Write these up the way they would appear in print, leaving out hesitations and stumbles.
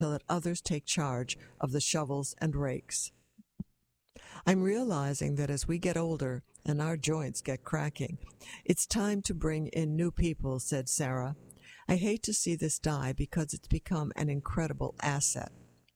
to let others take charge of the shovels and rakes. I'm realizing that as we get older and our joints get cracking, it's time to bring in new people, said Sarah. I hate to see this die because it's become an incredible asset.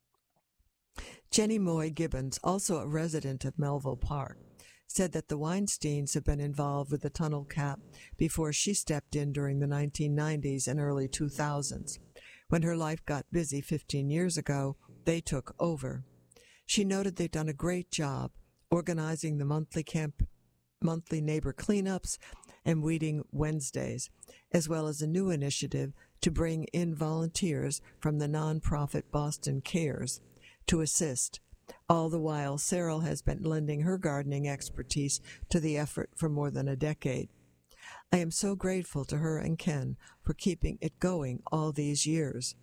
Jenny Moy Gibbons, also a resident of Melville Park, said that the Weinsteins have been involved with the tunnel cap before she stepped in during the 1990s and early 2000s. When her life got busy 15 years ago, they took over. She noted they've done a great job organizing the monthly neighbor cleanups and Weeding Wednesdays, as well as a new initiative to bring in volunteers from the nonprofit Boston Cares to assist. All the while, Sarah has been lending her gardening expertise to the effort for more than a decade. I am so grateful to her and Ken for keeping it going all these years.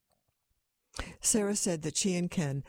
Sarah said that she and Ken,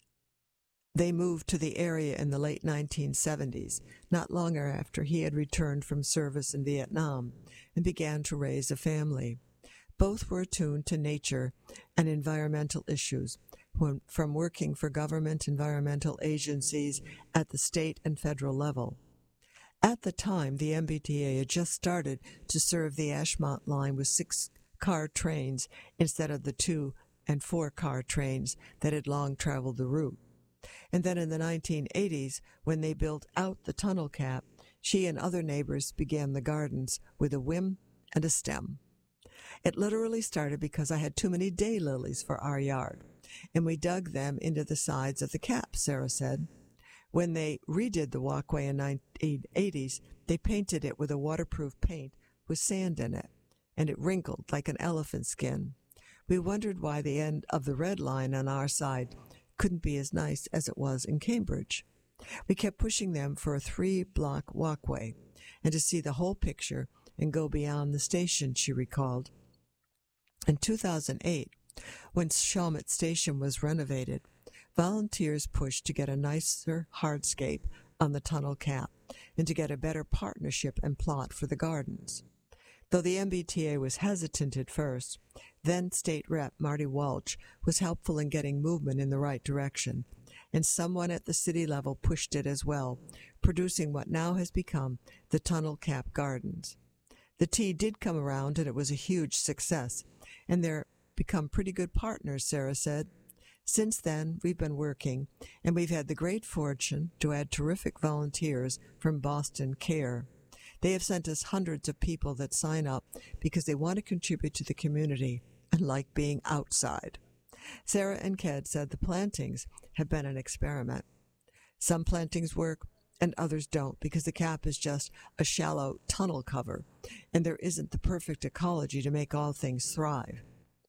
they moved to the area in the late 1970s, not long after he had returned from service in Vietnam, and began to raise a family. Both were attuned to nature and environmental issues, from working for government environmental agencies at the state and federal level. At the time, the MBTA had just started to serve the Ashmont line with 6-car trains instead of the 2- and 4-car trains that had long traveled the route. And then in the 1980s, when they built out the tunnel cap, she and other neighbors began the gardens with a whim and a stem. It literally started because I had too many daylilies for our yard, and we dug them into the sides of the cap, Sarah said. When they redid the walkway in the 1980s, they painted it with a waterproof paint with sand in it, and it wrinkled like an elephant skin. We wondered why the end of the red line on our side couldn't be as nice as it was in Cambridge. We kept pushing them for a 3-block walkway and to see the whole picture and go beyond the station, she recalled. In 2008, when Chalmette Station was renovated, volunteers pushed to get a nicer hardscape on the tunnel cap and to get a better partnership and plot for the gardens. Though the MBTA was hesitant at first, then State Rep Marty Walsh was helpful in getting movement in the right direction, and someone at the city level pushed it as well, producing what now has become the Tunnel Cap Gardens. The T did come around, and it was a huge success, and they're become pretty good partners, Sarah said. Since then, we've been working, and we've had the great fortune to add terrific volunteers from Boston Care. They have sent us hundreds of people that sign up because they want to contribute to the community and like being outside. Sarah and Ked said the plantings have been an experiment. Some plantings work and others don't because the cap is just a shallow tunnel cover and there isn't the perfect ecology to make all things thrive.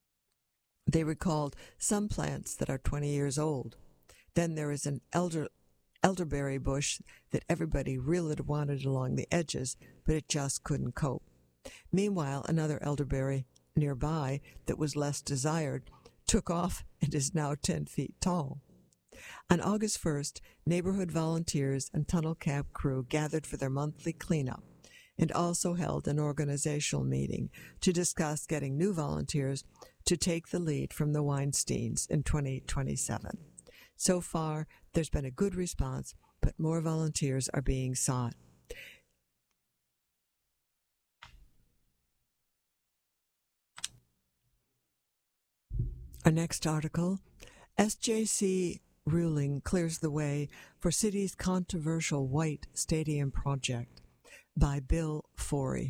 They recalled some plants that are 20 years old. Then there is an elderberry bush that everybody really wanted along the edges, but it just couldn't cope. Meanwhile, another elderberry nearby that was less desired took off and is now 10 feet tall. On August 1st, neighborhood volunteers and tunnel cap crew gathered for their monthly cleanup and also held an organizational meeting to discuss getting new volunteers to take the lead from the Weinsteins in 2027. So far, there's been a good response, but more volunteers are being sought. Our next article, SJC ruling clears the way for city's controversial White Stadium project, by Bill Forey.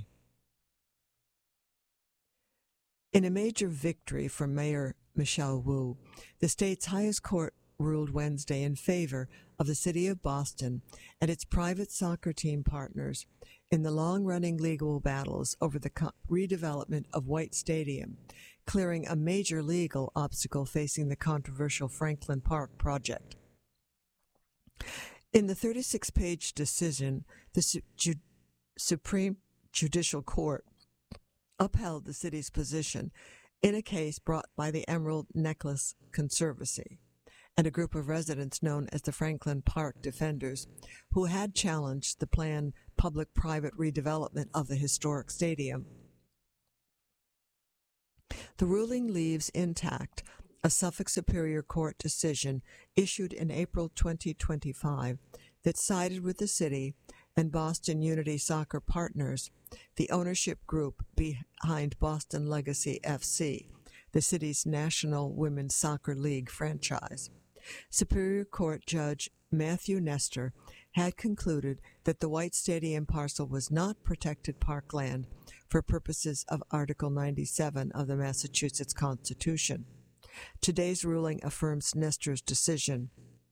In a major victory for Mayor Michelle Wu, the state's highest court ruled Wednesday in favor of the city of Boston and its private soccer team partners in the long-running legal battles over the redevelopment of White Stadium, clearing a major legal obstacle facing the controversial Franklin Park project. In the 36-page decision, the Supreme Judicial Court upheld the city's position in a case brought by the Emerald Necklace Conservancy and a group of residents known as the Franklin Park Defenders, who had challenged the planned public-private redevelopment of the historic stadium. The ruling leaves intact a Suffolk Superior Court decision issued in April 2025 that sided with the city and Boston Unity Soccer Partners, the ownership group behind Boston Legacy FC, the city's National Women's Soccer League franchise. Superior Court Judge Matthew Nestor had concluded that the White Stadium parcel was not protected parkland for purposes of Article 97 of the Massachusetts Constitution. Today's ruling affirms Nestor's decision.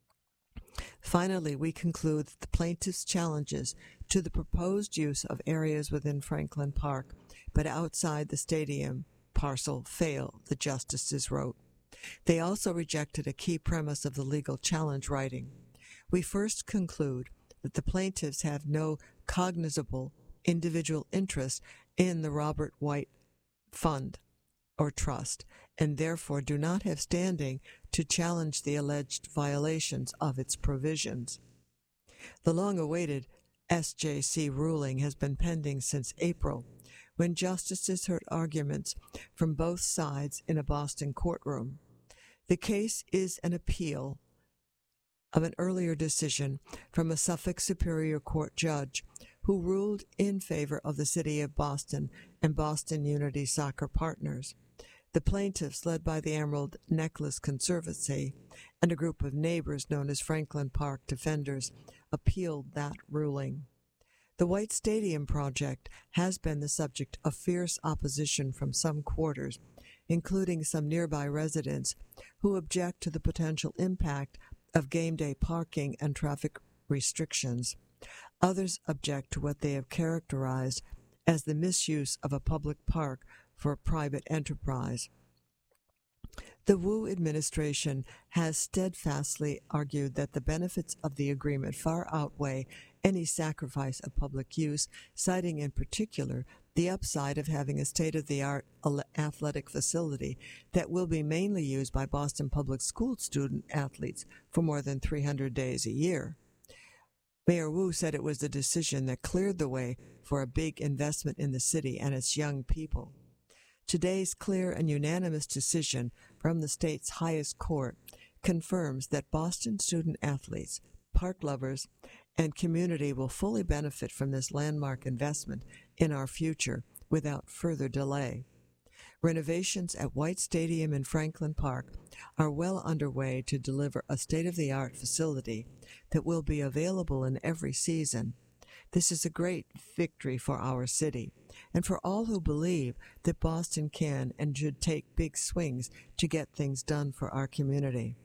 Finally, we conclude that the plaintiff's challenges to the proposed use of areas within Franklin Park but outside the stadium parcel fail, the justices wrote. They also rejected a key premise of the legal challenge writing. We first conclude that the plaintiffs have no cognizable individual interest in the Robert White Fund or Trust, and therefore do not have standing to challenge the alleged violations of its provisions. The long-awaited SJC ruling has been pending since April, when justices heard arguments from both sides in a Boston courtroom. The case is an appeal of an earlier decision from a Suffolk Superior Court judge who ruled in favor of the City of Boston and Boston Unity Soccer Partners. The plaintiffs, led by the Emerald Necklace Conservancy and a group of neighbors known as Franklin Park Defenders, appealed that ruling. The White Stadium project has been the subject of fierce opposition from some quarters, including some nearby residents who object to the potential impact of game day parking and traffic restrictions. Others object to what they have characterized as the misuse of a public park for a private enterprise. The Wu administration has steadfastly argued that the benefits of the agreement far outweigh any sacrifice of public use, citing in particular the upside of having a state-of-the-art athletic facility that will be mainly used by Boston Public School student athletes for more than 300 days a year. Mayor Wu said it was the decision that cleared the way for a big investment in the city and its young people. Today's clear and unanimous decision from the state's highest court confirms that Boston student athletes, park lovers, and community will fully benefit from this landmark investment in our future without further delay. Renovations at White Stadium in Franklin Park are well underway to deliver a state-of-the-art facility that will be available in every season. This is a great victory for our city and for all who believe that Boston can and should take big swings to get things done for our community.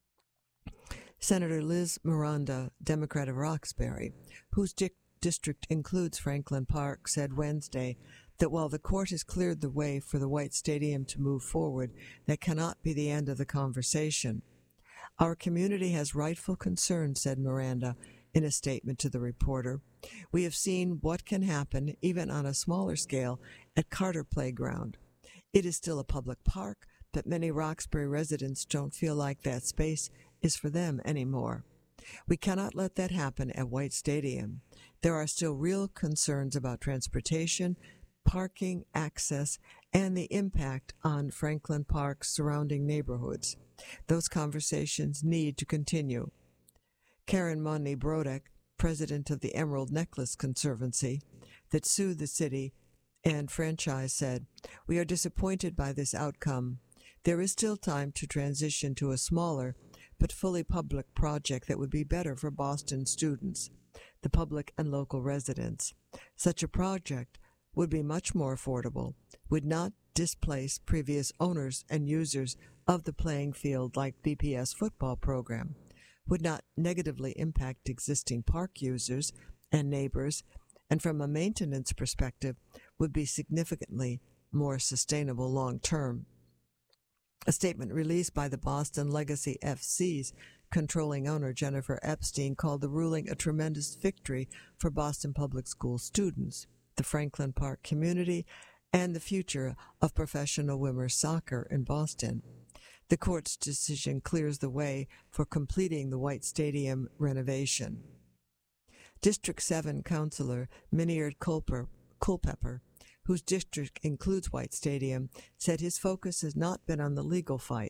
Senator Liz Miranda, Democrat of Roxbury, whose district includes Franklin Park, said Wednesday that while the court has cleared the way for the White Stadium to move forward, that cannot be the end of the conversation. Our community has rightful concerns, said Miranda in a statement to the reporter. We have seen what can happen, even on a smaller scale, at Carter Playground. It is still a public park, but many Roxbury residents don't feel like that space is for them anymore. We cannot let that happen at White Stadium. There are still real concerns about transportation, parking, access, and the impact on Franklin Park's surrounding neighborhoods. Those conversations need to continue. Karen Money Brodek, president of the Emerald Necklace Conservancy, that sued the city and franchise, said, "We are disappointed by this outcome. There is still time to transition to a smaller but fully public project that would be better for Boston students, the public and local residents. Such a project would be much more affordable, would not displace previous owners and users of the playing field like BPS football program, would not negatively impact existing park users and neighbors, and from a maintenance perspective would be significantly more sustainable long-term." A statement released by the Boston Legacy FC's controlling owner, Jennifer Epstein, called the ruling a tremendous victory for Boston Public School students, the Franklin Park community, and the future of professional women's soccer in Boston. The court's decision clears the way for completing the White Stadium renovation. District 7 Councilor Miniard Culpepper, whose district includes White Stadium, said his focus has not been on the legal fight.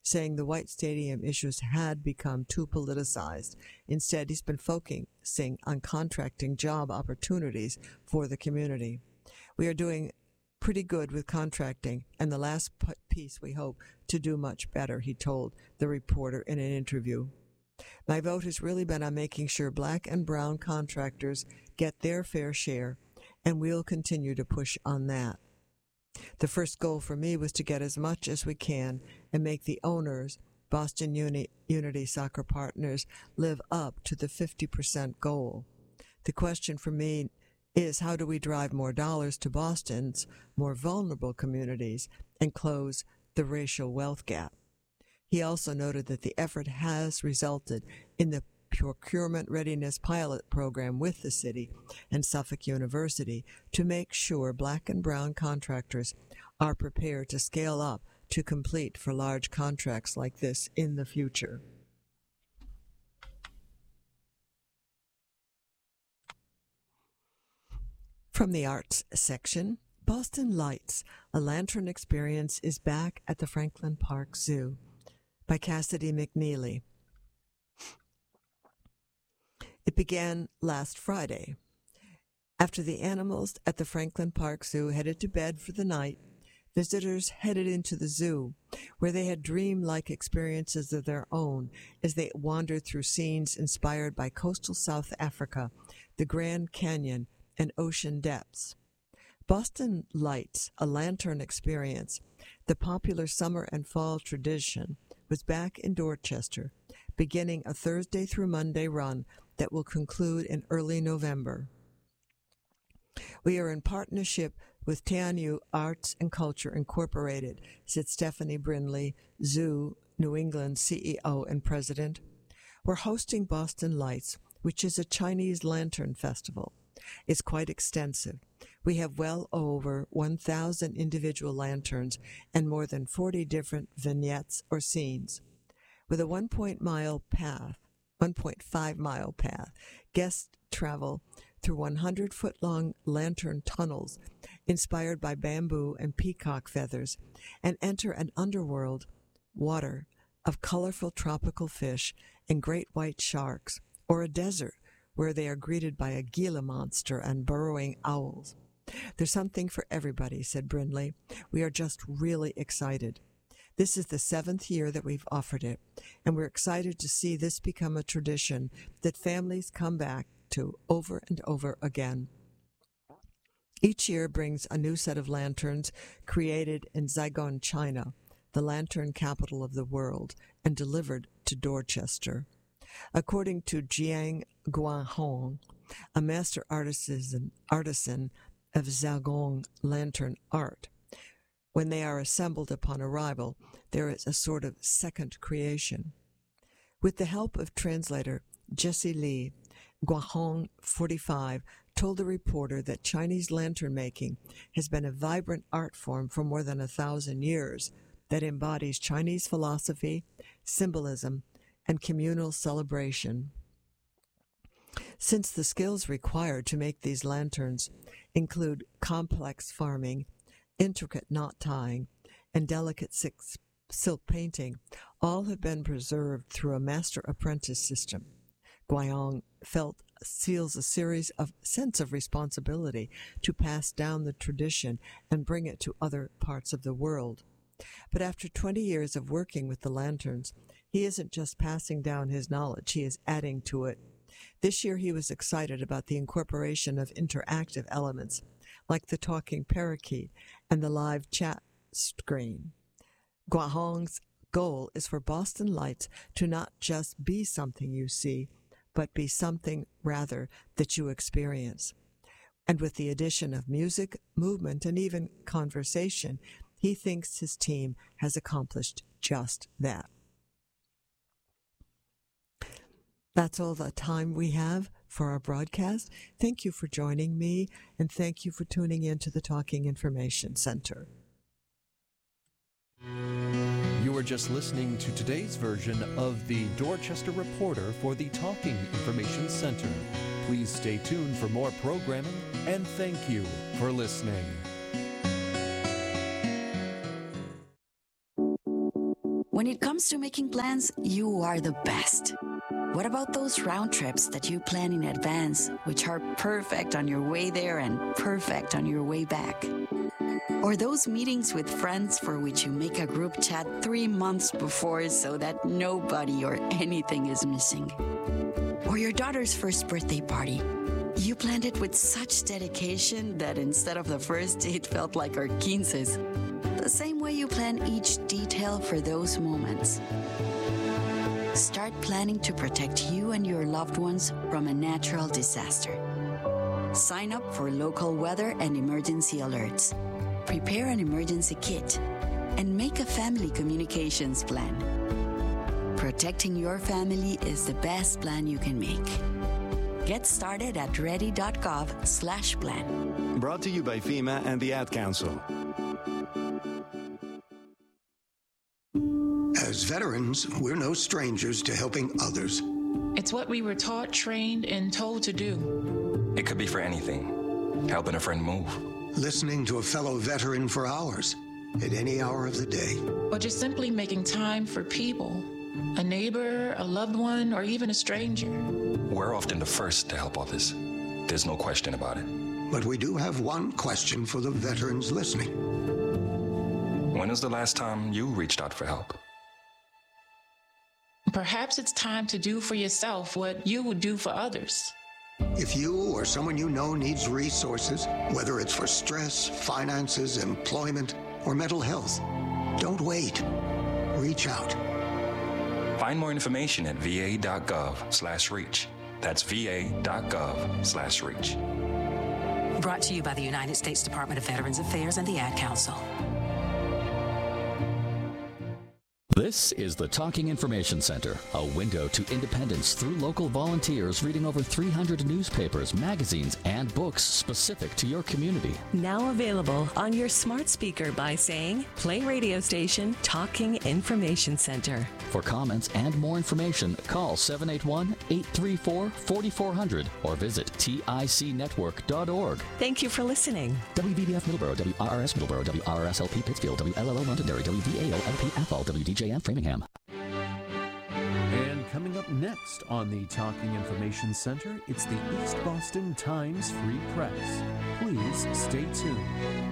saying the White Stadium issues had become too politicized. Instead, he's been focusing on contracting job opportunities for the community. We are doing pretty good with contracting, and the last piece we hope to do much better, he told the reporter in an interview. My vote has really been on making sure black and brown contractors get their fair share, and we'll continue to push on that. The first goal for me was to get as much as we can and make the owners, Boston Unity Soccer Partners, live up to the 50% goal. The question for me is, how do we drive more dollars to Boston's more vulnerable communities and close the racial wealth gap? He also noted that the effort has resulted in the procurement readiness pilot program with the city and Suffolk University to make sure black and brown contractors are prepared to scale up to complete for large contracts like this in the future. From the arts section, Boston Lights, a lantern experience, is back at the Franklin Park Zoo by Cassidy McNeely. It began last Friday. After the animals at the Franklin Park Zoo headed to bed for the night, visitors headed into the zoo, where they had dream-like experiences of their own as they wandered through scenes inspired by coastal South Africa, the Grand Canyon, and ocean depths. Boston Lights, a lantern experience, the popular summer and fall tradition, was back in Dorchester, beginning a Thursday through Monday run that will conclude in early November. We are in partnership with Teanu Arts and Culture Incorporated, said Stephanie Brindley, Zoo New England CEO and President. We're hosting Boston Lights, which is a Chinese lantern festival. It's quite extensive. We have well over 1,000 individual lanterns and more than 40 different vignettes or scenes. With a 1.5-mile path, guests travel through 100-foot-long lantern tunnels inspired by bamboo and peacock feathers and enter an underworld water of colorful tropical fish and great white sharks, or a desert where they are greeted by a Gila monster and burrowing owls. There's something for everybody, said Brindley. We are just really excited. This is the 7th year that we've offered it, and we're excited to see this become a tradition that families come back to over and over again. Each year brings a new set of lanterns created in Saigon, China, the lantern capital of the world, and delivered to Dorchester. According to Jiang Guanhong, a master artisan of Zhaogong lantern art, when they are assembled upon arrival, there is a sort of second creation. With the help of translator Jessie Lee, Guanhong, 45, told the reporter that Chinese lantern making has been a vibrant art form for more than 1,000 years that embodies Chinese philosophy, symbolism, and communal celebration. Since the skills required to make these lanterns include complex farming, intricate knot tying, and delicate silk painting, all have been preserved through a master-apprentice system. Guanhong feels a sense of responsibility to pass down the tradition and bring it to other parts of the world. But after 20 years of working with the lanterns, he isn't just passing down his knowledge, he is adding to it. This year he was excited about the incorporation of interactive elements, like the talking parakeet and the live chat screen. Guanhong's goal is for Boston Lights to not just be something you see, but be something, rather, that you experience. And with the addition of music, movement, and even conversation, he thinks his team has accomplished just that. That's all the time we have for our broadcast. Thank you for joining me, and thank you for tuning in to the Talking Information Center. You are just listening to today's version of the Dorchester Reporter for the Talking Information Center. Please stay tuned for more programming, and thank you for listening. When it comes to making plans, you are the best. What about those round trips that you plan in advance, which are perfect on your way there and perfect on your way back? Or those meetings with friends for which you make a group chat 3 months before so that nobody or anything is missing? Or your daughter's first birthday party. You planned it with such dedication that instead of the first, it felt like our 15s. The same way you plan each detail for those moments. Start planning to protect you and your loved ones from a natural disaster. Sign up for local weather and emergency alerts. Prepare an emergency kit and make a family communications plan. Protecting your family is the best plan you can make. Get started at ready.gov/plan. Brought to you by FEMA and the Ad Council. As veterans, we're no strangers to helping others. It's what we were taught, trained, and told to do. It could be for anything. Helping a friend move. Listening to a fellow veteran for hours, at any hour of the day. Or just simply making time for people. A neighbor, a loved one, or even a stranger. We're often the first to help others. There's no question about it. But we do have one question for the veterans listening. When was the last time you reached out for help? Perhaps it's time to do for yourself what you would do for others. If you or someone you know needs resources, whether it's for stress, finances, employment, or mental health, don't wait. Reach out. Find more information at va.gov/reach. That's va.gov/reach. Brought to you by the United States Department of Veterans Affairs and the Ad Council. This is the Talking Information Center, a window to independence through local volunteers reading over 300 newspapers, magazines, and books specific to your community. Now available on your smart speaker by saying, play radio station Talking Information Center. For comments and more information, call 781-834-4400 or visit ticnetwork.org. Thank you for listening. WVBF Middleborough, WRRS Middleborough, WRRSLP Pittsfield, WLLO Londonderry, WVAO-LP Athol, WDJM Framingham. And coming up next on the Talking Information Center, it's the East Boston Times Free Press. Please stay tuned.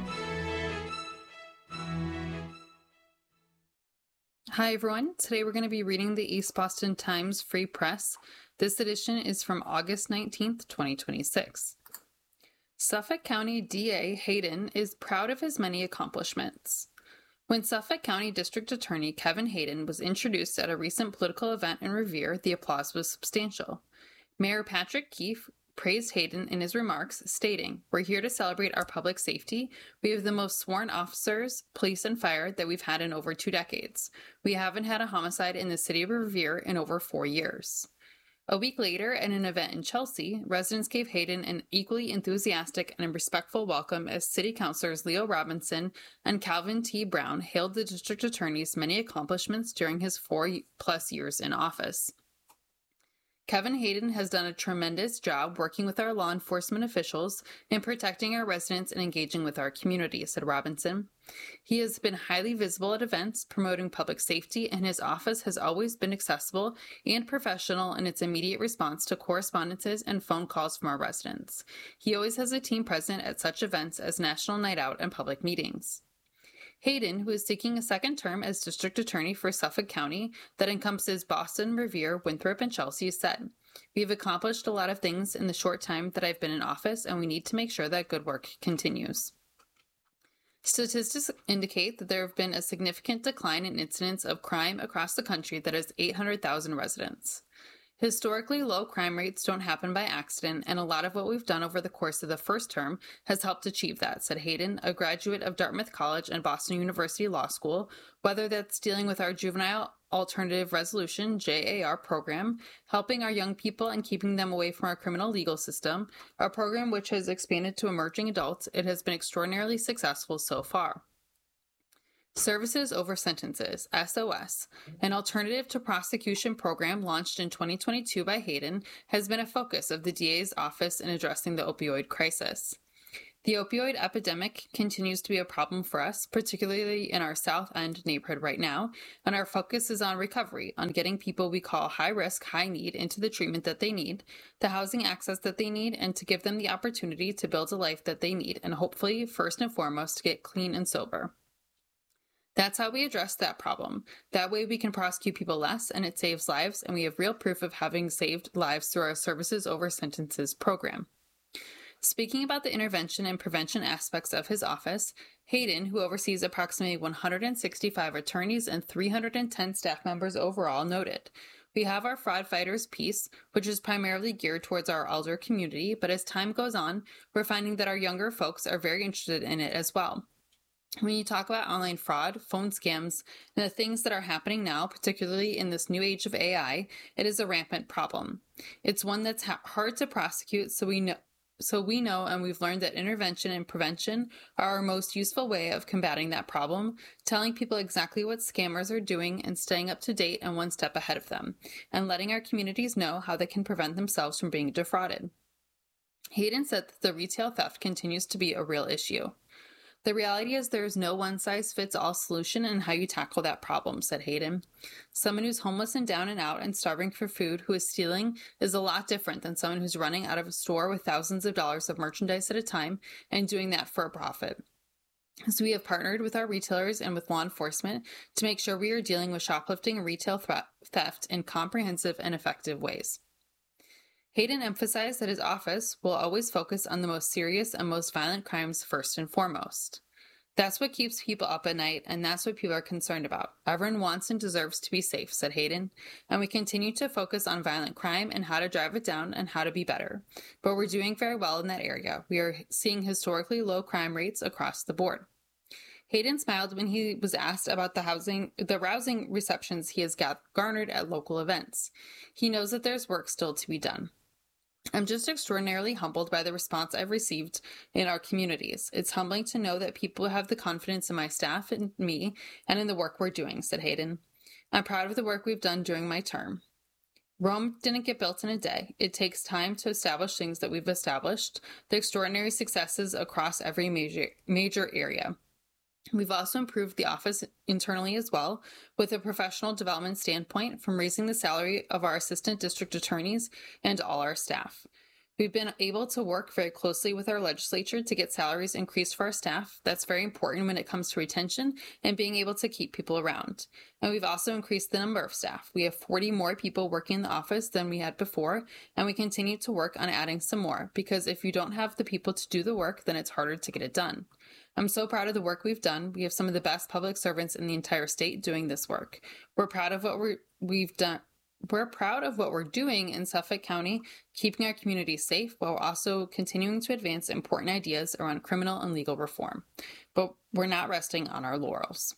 Hi everyone, today we're going to be reading the East Boston Times Free Press. This edition is from August 19th, 2026. Suffolk County DA Hayden is proud of his many accomplishments. When Suffolk County District Attorney Kevin Hayden was introduced at a recent political event in Revere, the applause was substantial. Mayor Patrick Keefe praised Hayden in his remarks, stating, "We're here to celebrate our public safety. We have the most sworn officers, police and fire that we've had in over 2 decades. We haven't had a homicide in the city of Revere in over 4 years." A week later, at an event in Chelsea, residents gave Hayden an equally enthusiastic and respectful welcome as City Councilors Leo Robinson and Calvin T. Brown hailed the district attorney's many accomplishments during his 4+ years in office. Kevin Hayden has done a tremendous job working with our law enforcement officials in protecting our residents and engaging with our community, said Robinson. He has been highly visible at events promoting public safety, and his office has always been accessible and professional in its immediate response to correspondences and phone calls from our residents. He always has a team present at such events as National Night Out and public meetings. Hayden, who is seeking a second term as district attorney for Suffolk County that encompasses Boston, Revere, Winthrop, and Chelsea, said, "We have accomplished a lot of things in the short time that I've been in office, and we need to make sure that good work continues." Statistics indicate that there have been a significant decline in incidents of crime across the country that has 800,000 residents. Historically low crime rates don't happen by accident, and a lot of what we've done over the course of the first term has helped achieve that, said Hayden, a graduate of Dartmouth College and Boston University Law School, whether that's dealing with our Juvenile Alternative Resolution, JAR program, helping our young people and keeping them away from our criminal legal system, a program which has expanded to emerging adults. It has been extraordinarily successful so far. Services Over Sentences, SOS, an alternative to prosecution program launched in 2022 by Hayden, has been a focus of the DA's office in addressing the opioid crisis. The opioid epidemic continues to be a problem for us, particularly in our South End neighborhood right now, and our focus is on recovery, on getting people we call high risk, high need into the treatment that they need, the housing access that they need, and to give them the opportunity to build a life that they need, and hopefully, first and foremost, to get clean and sober. That's how we address that problem. That way we can prosecute people less, and it saves lives, and we have real proof of having saved lives through our Services Over Sentences program. Speaking about the intervention and prevention aspects of his office, Hayden, who oversees approximately 165 attorneys and 310 staff members overall, noted, "We have our fraud fighters piece, which is primarily geared towards our elder community, but as time goes on, we're finding that our younger folks are very interested in it as well. When you talk about online fraud, phone scams, and the things that are happening now, particularly in this new age of AI, it is a rampant problem. It's one that's hard to prosecute, so we know and we've learned that intervention and prevention are our most useful way of combating that problem, telling people exactly what scammers are doing and staying up to date and one step ahead of them, and letting our communities know how they can prevent themselves from being defrauded." Hayden said that the retail theft continues to be a real issue. "The reality is there is no one-size-fits-all solution in how you tackle that problem," said Hayden. "Someone who's homeless and down and out and starving for food who is stealing is a lot different than someone who's running out of a store with thousands of dollars of merchandise at a time and doing that for a profit. So we have partnered with our retailers and with law enforcement to make sure we are dealing with shoplifting and retail theft in comprehensive and effective ways." Hayden emphasized that his office will always focus on the most serious and most violent crimes first and foremost. "That's what keeps people up at night, and that's what people are concerned about. Everyone wants and deserves to be safe," said Hayden, "and we continue to focus on violent crime and how to drive it down and how to be better. But we're doing very well in that area. We are seeing historically low crime rates across the board." Hayden smiled when he was asked about the rousing receptions he has garnered at local events. He knows that there's work still to be done. "I'm just extraordinarily humbled by the response I've received in our communities. It's humbling to know that people have the confidence in my staff and me and in the work we're doing," said Hayden. "I'm proud of the work we've done during my term. Rome didn't get built in a day. It takes time to establish things that we've established, the extraordinary successes across every major area. We've also improved the office internally as well, with a professional development standpoint, from raising the salary of our assistant district attorneys and all our staff. We've been able to work very closely with our legislature to get salaries increased for our staff. That's very important when it comes to retention and being able to keep people around. And we've also increased the number of staff. We have 40 more people working in the office than we had before, and we continue to work on adding some more, because if you don't have the people to do the work, then it's harder to get it done. I'm so proud of the work we've done. We have some of the best public servants in the entire state doing this work. We're proud of what we've done. We're proud of what we're doing in Suffolk County, keeping our community safe while also continuing to advance important ideas around criminal and legal reform. But we're not resting on our laurels."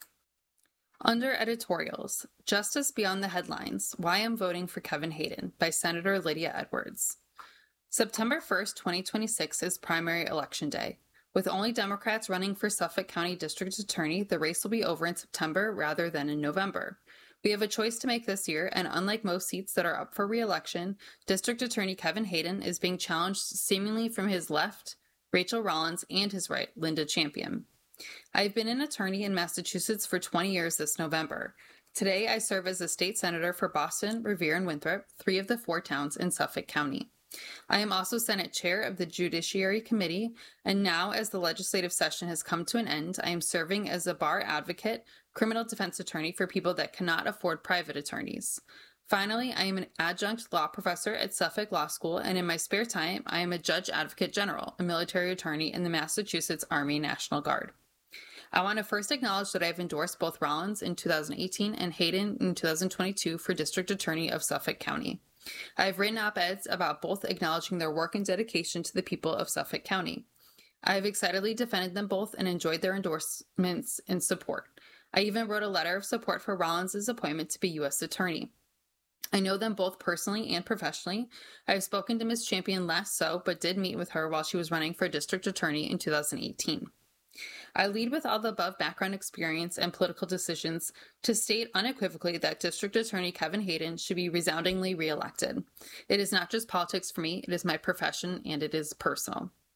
Under editorials, "Justice Beyond the Headlines, Why I'm Voting for Kevin Hayden" by Senator Lydia Edwards. September 1st, 2026 is primary election day. With only Democrats running for Suffolk County District Attorney, the race will be over in September rather than in November. We have a choice to make this year, and unlike most seats that are up for re-election, District Attorney Kevin Hayden is being challenged seemingly from his left, Rachel Rollins, and his right, Linda Champion. I've been an attorney in Massachusetts for 20 years this November. Today, I serve as a state senator for Boston, Revere, and Winthrop, 3 of the 4 towns in Suffolk County. I am also Senate Chair of the Judiciary Committee, and now, as the legislative session has come to an end, I am serving as a bar advocate, criminal defense attorney for people that cannot afford private attorneys. Finally, I am an adjunct law professor at Suffolk Law School, and in my spare time, I am a judge advocate general, a military attorney in the Massachusetts Army National Guard. I want to first acknowledge that I've endorsed both Rollins in 2018 and Hayden in 2022 for District Attorney of Suffolk County. I have written op-eds about both, acknowledging their work and dedication to the people of Suffolk County. I have excitedly defended them both and enjoyed their endorsements and support. I even wrote a letter of support for Rollins' appointment to be U.S. Attorney. I know them both personally and professionally. I have spoken to Ms. Champion less so, but did meet with her while she was running for District Attorney in 2018. I lead with all the above background experience and political decisions to state unequivocally that District Attorney Kevin Hayden should be resoundingly reelected. It is not just politics for me, it is my profession and it is personal.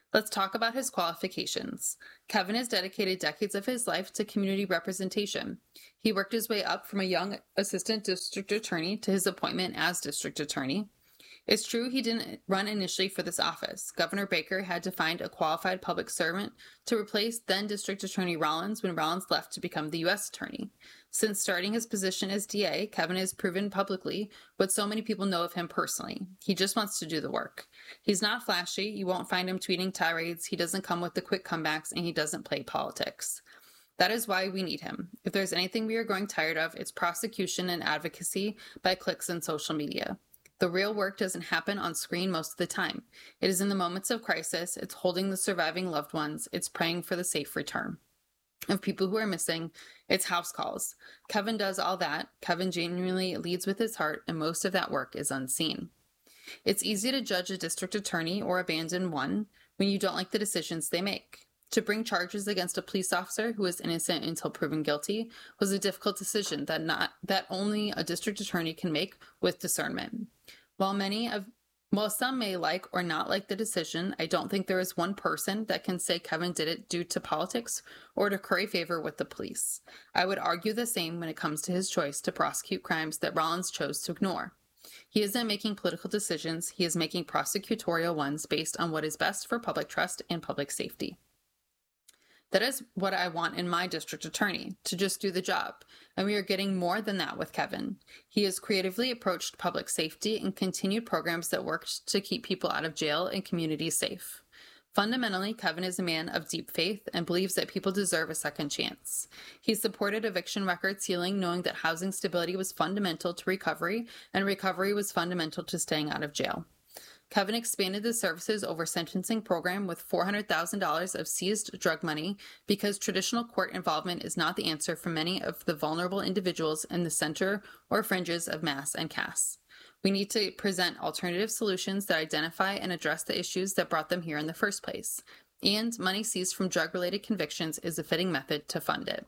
Let's talk about his qualifications. Kevin has dedicated decades of his life to community representation. He worked his way up from a young assistant district attorney to his appointment as district attorney. It's true he didn't run initially for this office. Governor Baker had to find a qualified public servant to replace then District Attorney Rollins when Rollins left to become the U.S. Attorney. Since starting his position as DA, Kevin has proven publicly what so many people know of him personally. He just wants to do the work. He's not flashy. You won't find him tweeting tirades. He doesn't come with the quick comebacks, and he doesn't play politics. That is why we need him. If there's anything we are growing tired of, it's prosecution and advocacy by clicks and social media. The real work doesn't happen on screen most of the time. It is in the moments of crisis. It's holding the surviving loved ones. It's praying for the safe return of people who are missing. It's house calls. Kevin does all that. Kevin genuinely leads with his heart, and most of that work is unseen. It's easy to judge a district attorney or abandon one when you don't like the decisions they make. To bring charges against a police officer who was innocent until proven guilty was a difficult decision that only a district attorney can make with discernment. While some may like or not like the decision, I don't think there is one person that can say Kevin did it due to politics or to curry favor with the police. I would argue the same when it comes to his choice to prosecute crimes that Rollins chose to ignore. He isn't making political decisions, he is making prosecutorial ones based on what is best for public trust and public safety. That is what I want in my district attorney, to just do the job. And we are getting more than that with Kevin. He has creatively approached public safety and continued programs that worked to keep people out of jail and communities safe. Fundamentally, Kevin is a man of deep faith and believes that people deserve a second chance. He supported eviction record sealing, knowing that housing stability was fundamental to recovery, and recovery was fundamental to staying out of jail. Kevin expanded the services over sentencing program with $400,000 of seized drug money because traditional court involvement is not the answer for many of the vulnerable individuals in the center or fringes of Mass and Cass. We need to present alternative solutions that identify and address the issues that brought them here in the first place, and money seized from drug-related convictions is a fitting method to fund it.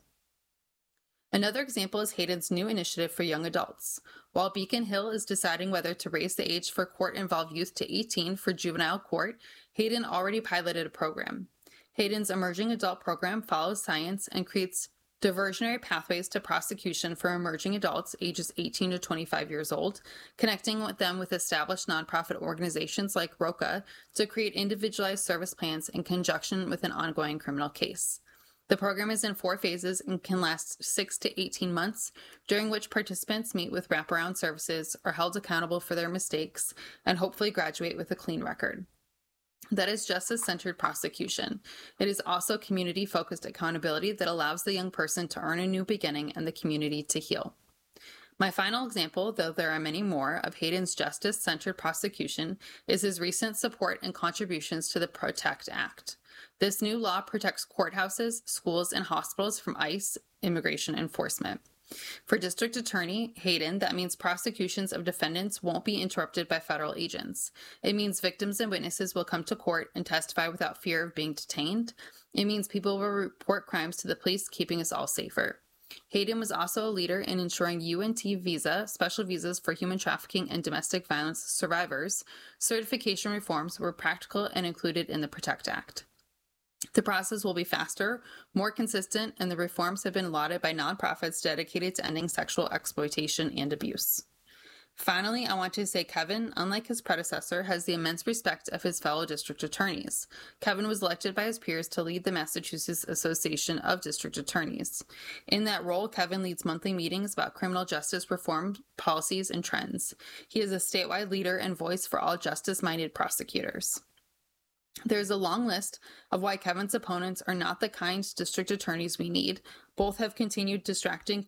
Another example is Hayden's new initiative for young adults. While Beacon Hill is deciding whether to raise the age for court-involved youth to 18 for juvenile court, Hayden already piloted a program. Hayden's emerging adult program follows science and creates diversionary pathways to prosecution for emerging adults ages 18 to 25 years old, connecting with them with established nonprofit organizations like ROCA to create individualized service plans in conjunction with an ongoing criminal case. The program is in 4 phases and can last 6 to 18 months, during which participants meet with wraparound services, are held accountable for their mistakes, and hopefully graduate with a clean record. That is justice-centered prosecution. It is also community-focused accountability that allows the young person to earn a new beginning and the community to heal. My final example, though there are many more, of Hayden's justice-centered prosecution is his recent support and contributions to the PROTECT Act. This new law protects courthouses, schools, and hospitals from ICE immigration enforcement. For District Attorney Hayden, that means prosecutions of defendants won't be interrupted by federal agents. It means victims and witnesses will come to court and testify without fear of being detained. It means people will report crimes to the police, keeping us all safer. Hayden was also a leader in ensuring UNT visa, special visas for human trafficking and domestic violence survivors, certification reforms were practical and included in the PROTECT Act. The process will be faster, more consistent, and the reforms have been lauded by nonprofits dedicated to ending sexual exploitation and abuse. Finally, I want to say Kevin, unlike his predecessor, has the immense respect of his fellow district attorneys. Kevin was elected by his peers to lead the Massachusetts Association of District Attorneys. In that role, Kevin leads monthly meetings about criminal justice reform policies and trends. He is a statewide leader and voice for all justice-minded prosecutors. There's a long list of why Kevin's opponents are not the kind district attorneys we need. Both have continued distracting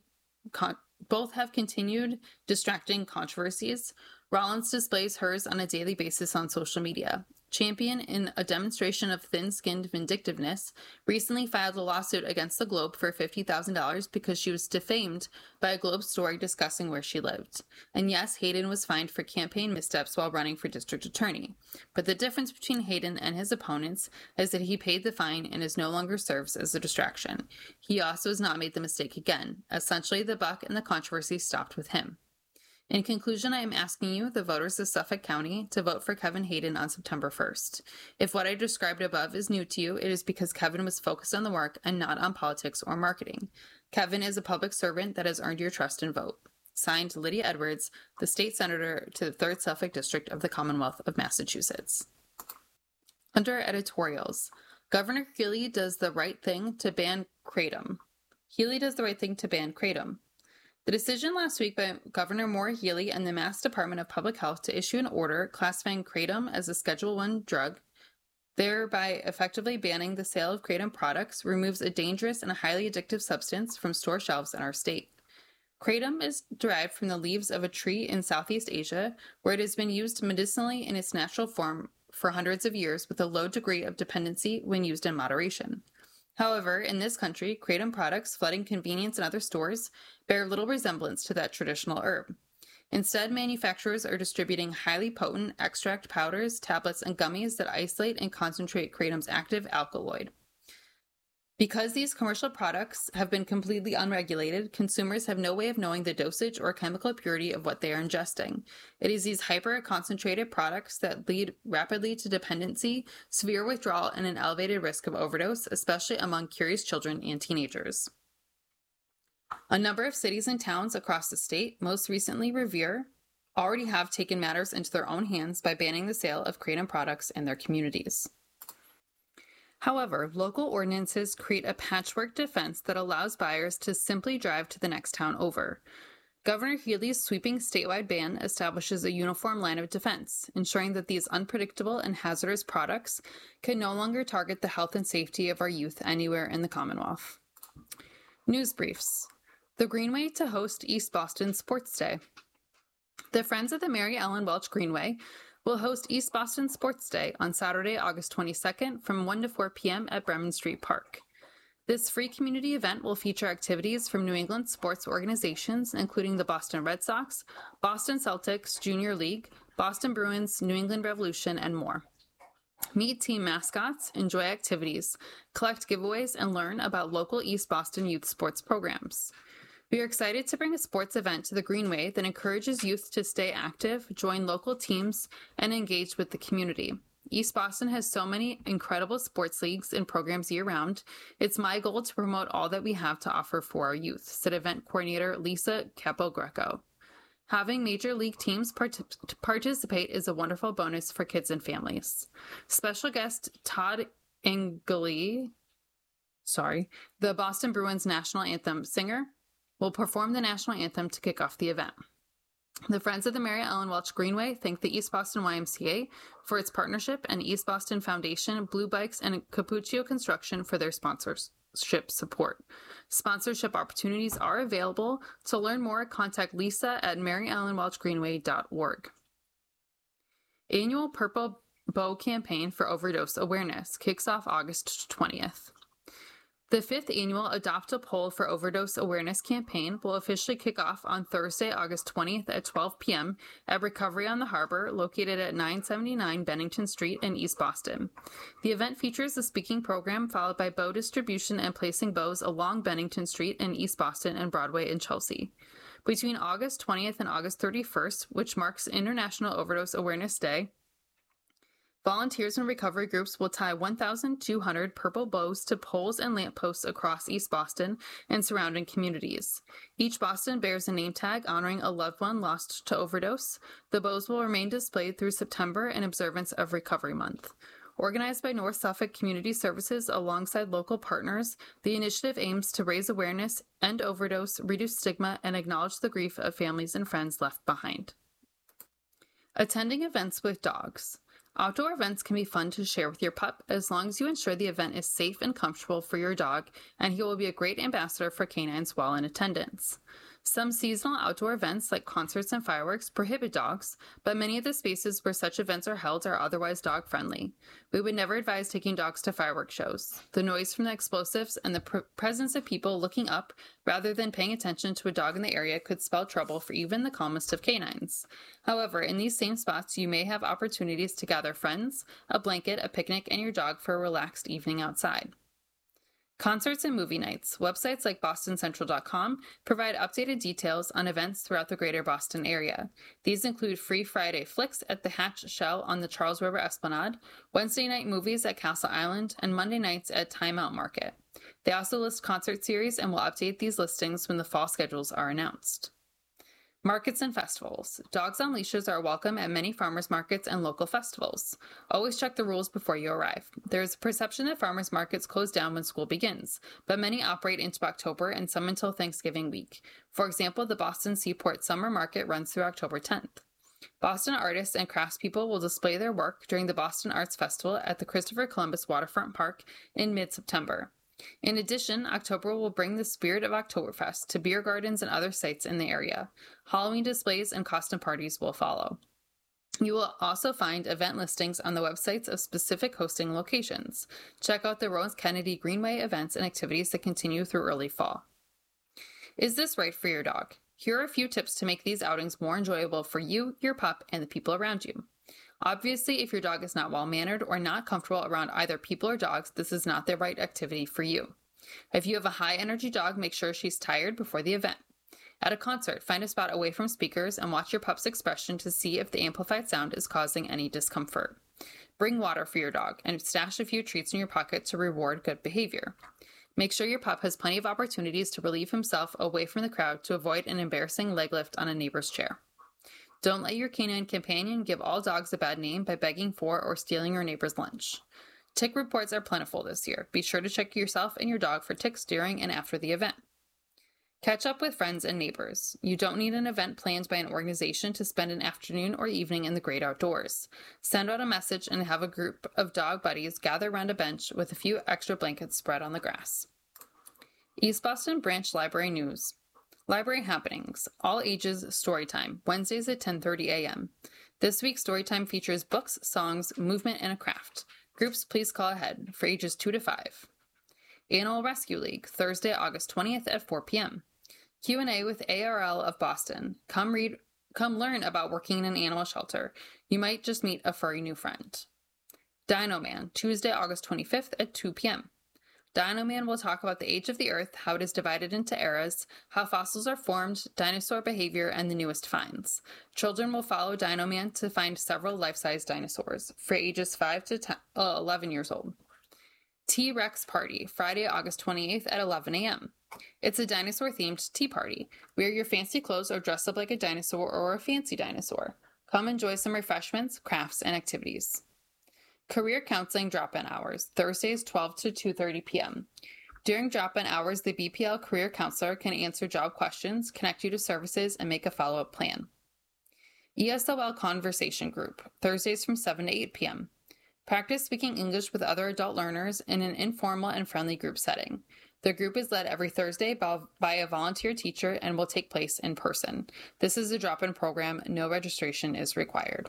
controversies. Rollins displays hers on a daily basis on social media. Champion, in a demonstration of thin-skinned vindictiveness, recently filed a lawsuit against the Globe for $50,000 because she was defamed by a Globe story discussing where she lived. And yes, Hayden was fined for campaign missteps while running for district attorney. But the difference between Hayden and his opponents is that he paid the fine and is no longer serves as a distraction. He also has not made the mistake again. Essentially, the buck and the controversy stopped with him. In conclusion, I am asking you, the voters of Suffolk County, to vote for Kevin Hayden on September 1st. If what I described above is new to you, it is because Kevin was focused on the work and not on politics or marketing. Kevin is a public servant that has earned your trust and vote. Signed, Lydia Edwards, the state senator to the 3rd Suffolk District of the Commonwealth of Massachusetts. Under editorials, Governor Healy does the right thing to ban kratom. Healy does the right thing to ban kratom. The decision last week by Governor Maura Healey and the Mass Department of Public Health to issue an order classifying kratom as a Schedule I drug, thereby effectively banning the sale of kratom products, removes a dangerous and highly addictive substance from store shelves in our state. Kratom is derived from the leaves of a tree in Southeast Asia, where it has been used medicinally in its natural form for hundreds of years with a low degree of dependency when used in moderation. However, in this country, kratom products flooding convenience and other stores bear little resemblance to that traditional herb. Instead, manufacturers are distributing highly potent extract powders, tablets, and gummies that isolate and concentrate kratom's active alkaloid. Because these commercial products have been completely unregulated, consumers have no way of knowing the dosage or chemical purity of what they are ingesting. It is these hyper-concentrated products that lead rapidly to dependency, severe withdrawal, and an elevated risk of overdose, especially among curious children and teenagers. A number of cities and towns across the state, most recently Revere, already have taken matters into their own hands by banning the sale of kratom products in their communities. However, local ordinances create a patchwork defense that allows buyers to simply drive to the next town over. Governor Healey's sweeping statewide ban establishes a uniform line of defense, ensuring that these unpredictable and hazardous products can no longer target the health and safety of our youth anywhere in the Commonwealth. News briefs. The Greenway to host East Boston Sports Day. The Friends of the Mary Ellen Welch Greenway will host East Boston Sports Day on Saturday, August 22nd from 1 to 4 p.m. at Bremen Street Park. This free community event will feature activities from New England sports organizations, including the Boston Red Sox, Boston Celtics, Junior League, Boston Bruins, New England Revolution, and more. Meet team mascots, enjoy activities, collect giveaways, and learn about local East Boston youth sports programs. We are excited to bring a sports event to the Greenway that encourages youth to stay active, join local teams, and engage with the community. East Boston has so many incredible sports leagues and programs year-round. It's my goal to promote all that we have to offer for our youth, said event coordinator Lisa Capogreco. Having major league teams participate is a wonderful bonus for kids and families. Special guest Todd Engley, the Boston Bruins national anthem singer, will perform the national anthem to kick off the event. The Friends of the Mary Ellen Welch Greenway thank the East Boston YMCA for its partnership and East Boston Foundation, Blue Bikes, and Capuccio Construction for their sponsorship support. Sponsorship opportunities are available. To learn more, contact Lisa at maryellenwelchgreenway.org. Annual Purple Bow Campaign for Overdose Awareness kicks off August 20th. The 5th annual Adopt a Pole for Overdose Awareness campaign will officially kick off on Thursday, August 20th at 12 p.m. at Recovery on the Harbor, located at 979 Bennington Street in East Boston. The event features a speaking program followed by bow distribution and placing bows along Bennington Street in East Boston and Broadway in Chelsea. Between August 20th and August 31st, which marks International Overdose Awareness Day, volunteers and recovery groups will tie 1,200 purple bows to poles and lampposts across East Boston and surrounding communities. Each Boston bears a name tag honoring a loved one lost to overdose. The bows will remain displayed through September in observance of Recovery Month. Organized by North Suffolk Community Services alongside local partners, the initiative aims to raise awareness, end overdose, reduce stigma, and acknowledge the grief of families and friends left behind. Attending events with dogs. Outdoor events can be fun to share with your pup as long as you ensure the event is safe and comfortable for your dog, and he will be a great ambassador for canines while in attendance. Some seasonal outdoor events like concerts and fireworks prohibit dogs, but many of the spaces where such events are held are otherwise dog-friendly. We would never advise taking dogs to fireworks shows. The noise from the explosives and the presence of people looking up rather than paying attention to a dog in the area could spell trouble for even the calmest of canines. However, in these same spots, you may have opportunities to gather friends, a blanket, a picnic, and your dog for a relaxed evening outside. Concerts and movie nights. Websites like BostonCentral.com provide updated details on events throughout the greater Boston area. These include Free Friday Flicks at the Hatch Shell on the Charles River Esplanade, Wednesday night movies at Castle Island, and Monday nights at Time Out Market. They also list concert series and will update these listings when the fall schedules are announced. Markets and festivals. Dogs on leashes are welcome at many farmers markets and local festivals. Always check the rules before you arrive. There is a perception that farmers markets close down when school begins, but many operate into October and some until Thanksgiving week. For example, the Boston Seaport Summer Market runs through October 10th. Boston artists and craftspeople will display their work during the Boston Arts Festival at the Christopher Columbus Waterfront Park in mid-September. In addition, October will bring the spirit of Oktoberfest to beer gardens and other sites in the area. Halloween displays and costume parties will follow. You will also find event listings on the websites of specific hosting locations. Check out the Rose Kennedy Greenway events and activities that continue through early fall. Is this right for your dog? Here are a few tips to make these outings more enjoyable for you, your pup, and the people around you. Obviously, if your dog is not well-mannered or not comfortable around either people or dogs, this is not the right activity for you. If you have a high-energy dog, make sure she's tired before the event. At a concert, find a spot away from speakers and watch your pup's expression to see if the amplified sound is causing any discomfort. Bring water for your dog and stash a few treats in your pocket to reward good behavior. Make sure your pup has plenty of opportunities to relieve himself away from the crowd to avoid an embarrassing leg lift on a neighbor's chair. Don't let your canine companion give all dogs a bad name by begging for or stealing your neighbor's lunch. Tick reports are plentiful this year. Be sure to check yourself and your dog for ticks during and after the event. Catch up with friends and neighbors. You don't need an event planned by an organization to spend an afternoon or evening in the great outdoors. Send out a message and have a group of dog buddies gather around a bench with a few extra blankets spread on the grass. East Boston Branch Library News. Library happenings. All ages storytime. Wednesdays at 10:30 a.m. This week's storytime features books, songs, movement, and a craft. Groups, please call ahead for ages 2 to 5. Animal Rescue League. Thursday, August 20th at 4 p.m. Q&A with ARL of Boston. Come learn about working in an animal shelter. You might just meet a furry new friend. Dino Man. Tuesday, August 25th at 2 p.m. Dino Man will talk about the age of the Earth, how it is divided into eras, how fossils are formed, dinosaur behavior, and the newest finds. Children will follow Dino Man to find several life-size dinosaurs for ages 5 to 11 years old. T-Rex Party, Friday, August 28th at 11 a.m. It's a dinosaur-themed tea party. Wear your fancy clothes or dress up like a dinosaur or a fancy dinosaur. Come enjoy some refreshments, crafts, and activities. Career Counseling Drop-In Hours, Thursdays 12 to 2:30 p.m. During drop-in hours, the BPL Career Counselor can answer job questions, connect you to services, and make a follow-up plan. ESOL Conversation Group, Thursdays from 7 to 8 p.m. Practice speaking English with other adult learners in an informal and friendly group setting. The group is led every Thursday by a volunteer teacher and will take place in person. This is a drop-in program. No registration is required.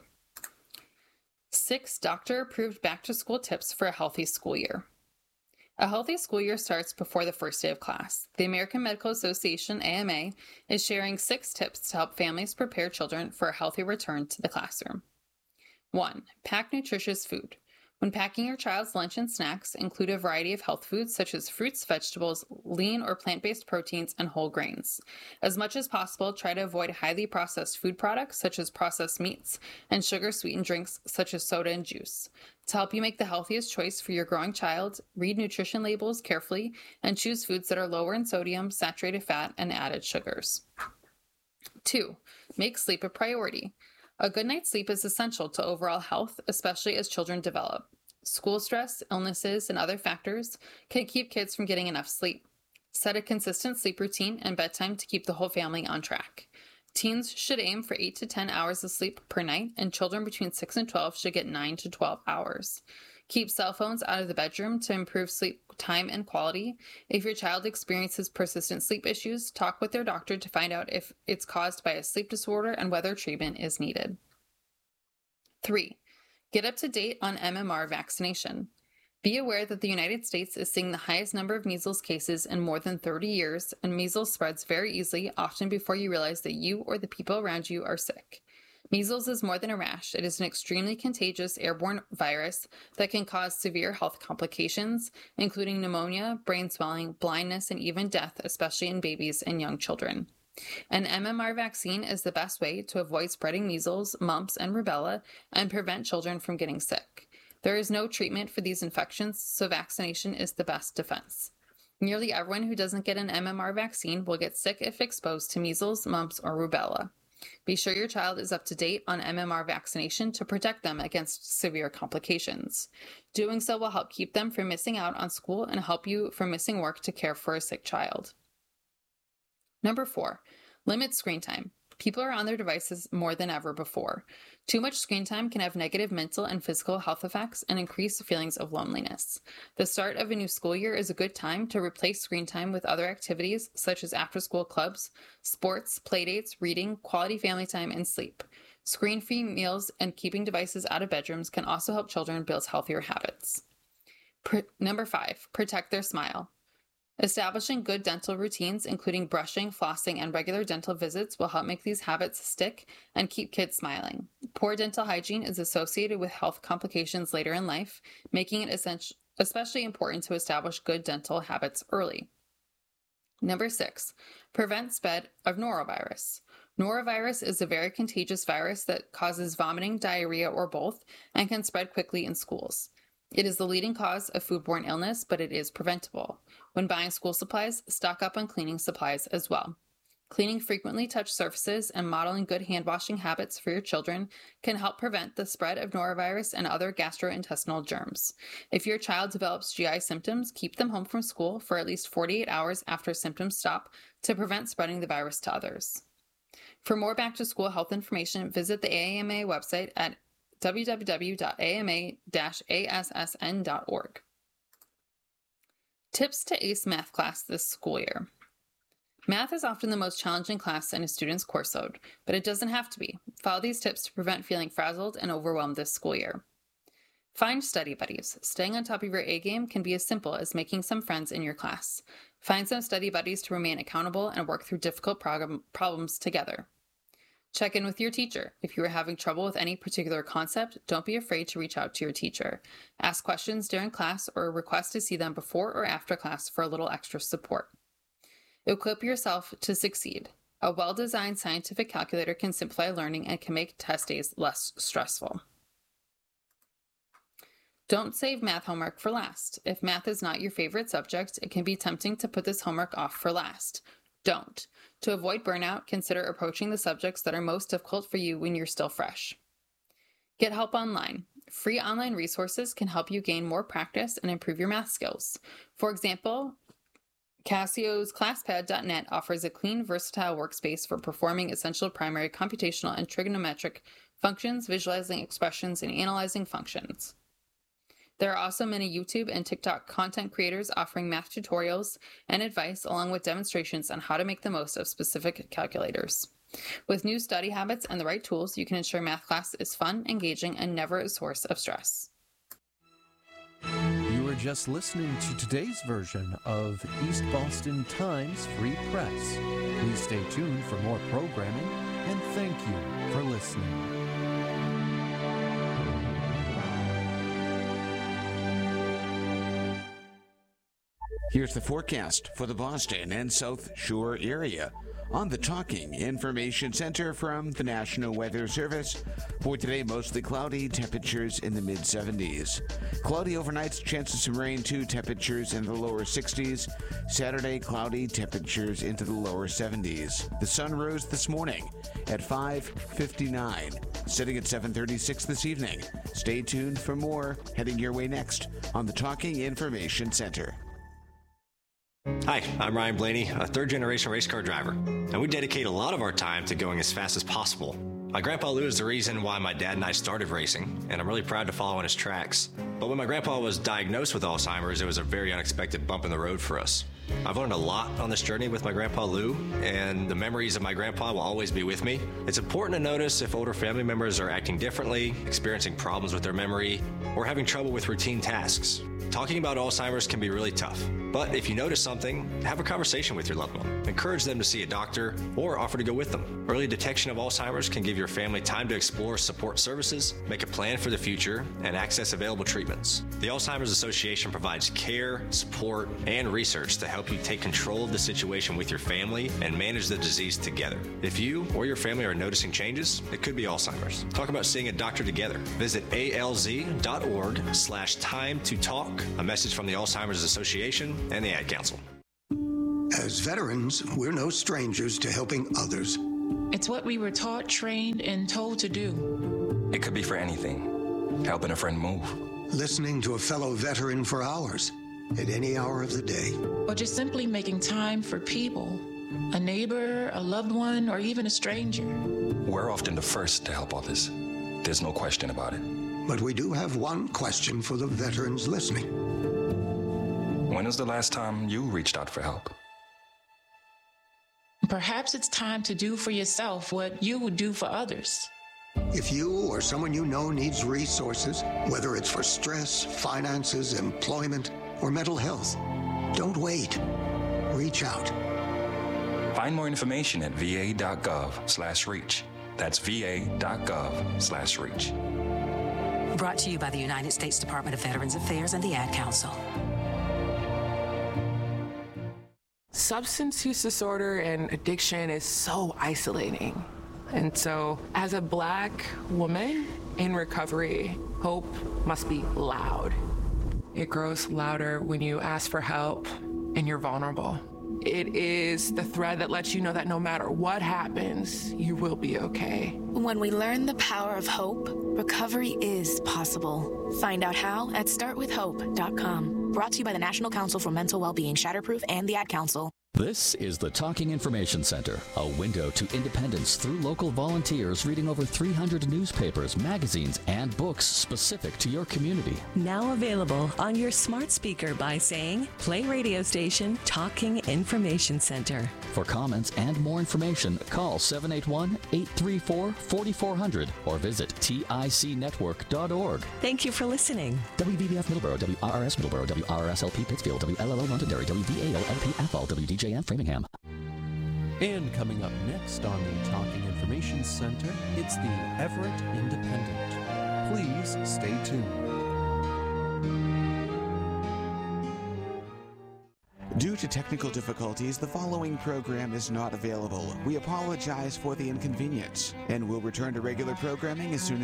6 doctor-approved back-to-school tips for a healthy school year. A healthy school year starts before the first day of class. The American Medical Association, AMA, is sharing 6 tips to help families prepare children for a healthy return to the classroom. 1. Pack nutritious food. When packing your child's lunch and snacks, include a variety of health foods such as fruits, vegetables, lean or plant-based proteins, and whole grains. As much as possible, try to avoid highly processed food products such as processed meats and sugar-sweetened drinks such as soda and juice. To help you make the healthiest choice for your growing child, read nutrition labels carefully and choose foods that are lower in sodium, saturated fat, and added sugars. 2. Make sleep a priority. A good night's sleep is essential to overall health, especially as children develop. School stress, illnesses, and other factors can keep kids from getting enough sleep. Set a consistent sleep routine and bedtime to keep the whole family on track. Teens should aim for 8 to 10 hours of sleep per night, and children between 6 and 12 should get 9 to 12 hours. Keep cell phones out of the bedroom to improve sleep time and quality. If your child experiences persistent sleep issues, talk with their doctor to find out if it's caused by a sleep disorder and whether treatment is needed. 3. Get up to date on MMR vaccination. Be aware that the United States is seeing the highest number of measles cases in more than 30 years, and measles spreads very easily, often before you realize that you or the people around you are sick. Measles is more than a rash. It is an extremely contagious airborne virus that can cause severe health complications, including pneumonia, brain swelling, blindness, and even death, especially in babies and young children. An MMR vaccine is the best way to avoid spreading measles, mumps, and rubella and prevent children from getting sick. There is no treatment for these infections, so vaccination is the best defense. Nearly everyone who doesn't get an MMR vaccine will get sick if exposed to measles, mumps, or rubella. Be sure your child is up to date on MMR vaccination to protect them against severe complications. Doing so will help keep them from missing out on school and help you from missing work to care for a sick child. Number 4, limit screen time. People are on their devices more than ever before. Too much screen time can have negative mental and physical health effects and increase feelings of loneliness. The start of a new school year is a good time to replace screen time with other activities such as after-school clubs, sports, playdates, reading, quality family time, and sleep. Screen-free meals and keeping devices out of bedrooms can also help children build healthier habits. Number 5, protect their smile. Establishing good dental routines, including brushing, flossing, and regular dental visits, will help make these habits stick and keep kids smiling. Poor dental hygiene is associated with health complications later in life, making it especially important to establish good dental habits early. Number 6, prevent spread of norovirus. Norovirus is a very contagious virus that causes vomiting, diarrhea, or both, and can spread quickly in schools. It is the leading cause of foodborne illness, but it is preventable. When buying school supplies, stock up on cleaning supplies as well. Cleaning frequently touched surfaces and modeling good hand-washing habits for your children can help prevent the spread of norovirus and other gastrointestinal germs. If your child develops GI symptoms, keep them home from school for at least 48 hours after symptoms stop to prevent spreading the virus to others. For more back-to-school health information, visit the AAMA website at www.ama-assn.org. Tips to ace math class this school year. Math is often the most challenging class in a student's course load, but it doesn't have to be. Follow these tips to prevent feeling frazzled and overwhelmed this school year. Find study buddies. Staying on top of your A game can be as simple as making some friends in your class. Find some study buddies to remain accountable and work through difficult problems together. Check in with your teacher. If you are having trouble with any particular concept, don't be afraid to reach out to your teacher. Ask questions during class or request to see them before or after class for a little extra support. Equip yourself to succeed. A well-designed scientific calculator can simplify learning and can make test days less stressful. Don't save math homework for last. If math is not your favorite subject, it can be tempting to put this homework off for last. Don't. To avoid burnout, consider approaching the subjects that are most difficult for you when you're still fresh. Get help online. Free online resources can help you gain more practice and improve your math skills. For example, Casio's ClassPad.net offers a clean, versatile workspace for performing essential primary computational and trigonometric functions, visualizing expressions, and analyzing functions. There are also many YouTube and TikTok content creators offering math tutorials and advice along with demonstrations on how to make the most of specific calculators. With new study habits and the right tools, you can ensure math class is fun, engaging, and never a source of stress. You were just listening to today's version of East Boston Times Free Press. Please stay tuned for more programming, and thank you for listening. Here's the forecast for the Boston and South Shore area on the Talking Information Center from the National Weather Service. For today, mostly cloudy, temperatures in the mid-70s. Cloudy overnights, chances of some rain too, temperatures in the lower 60s. Saturday, cloudy, temperatures into the lower 70s. The sun rose this morning at 5:59, setting at 7:36 this evening. Stay tuned for more heading your way next on the Talking Information Center. Hi, I'm Ryan Blaney, a third-generation race car driver, and we dedicate a lot of our time to going as fast as possible. My grandpa Lou is the reason why my dad and I started racing, and I'm really proud to follow in his tracks. But when my grandpa was diagnosed with Alzheimer's, it was a very unexpected bump in the road for us. I've learned a lot on this journey with my Grandpa Lou, and the memories of my grandpa will always be with me. It's important to notice if older family members are acting differently, experiencing problems with their memory, or having trouble with routine tasks. Talking about Alzheimer's can be really tough, but if you notice something, have a conversation with your loved one. Encourage them to see a doctor or offer to go with them. Early detection of Alzheimer's can give your family time to explore support services, make a plan for the future, and access available treatments. The Alzheimer's Association provides care, support, and research to help you take control of the situation with your family and manage the disease together. If you or your family are noticing changes, it could be Alzheimer's. Talk about seeing a doctor together. Visit alz.org/time to talk. A message from the Alzheimer's Association and the Ad Council. As veterans, we're no strangers to helping others. It's what we were taught, trained, and told to do. It could be for anything. Helping a friend move. Listening to a fellow veteran for hours, at any hour of the day. Or just simply making time for people. A neighbor, a loved one, or even a stranger. We're often the first to help others. There's no question about it. But we do have one question for the veterans listening. When was the last time you reached out for help? Perhaps it's time to do for yourself what you would do for others. If you or someone you know needs resources, whether it's for stress, finances, employment, or mental health, don't wait. Reach out. Find more information at va.gov/reach. That's va.gov/reach. Brought to you by the United States Department of Veterans Affairs and the Ad Council. Substance use disorder and addiction is so isolating. And so, as a Black woman in recovery, hope must be loud. It grows louder when you ask for help and you're vulnerable. It is the thread that lets you know that no matter what happens, you will be okay. When we learn the power of hope, recovery is possible. Find out how at startwithhope.com. Brought to you by the National Council for Mental Wellbeing, Shatterproof, and the Ad Council. This is the Talking Information Center, a window to independence through local volunteers reading over 300 newspapers, magazines, and books specific to your community. Now available on your smart speaker by saying, play radio station Talking Information Center. For comments and more information, call 781-834-4400 or visit ticnetwork.org. Thank you for listening. WVBF Middleborough, WRRS Middleborough, WRSLP Pittsfield, WLLO Londonderry, WVAO-LP-FL, WDJM Framingham. And coming up next on the Talking Information Center, it's the Everett Independent. Please stay tuned. Due to technical difficulties, the following program is not available. We apologize for the inconvenience, and we'll return to regular programming as soon as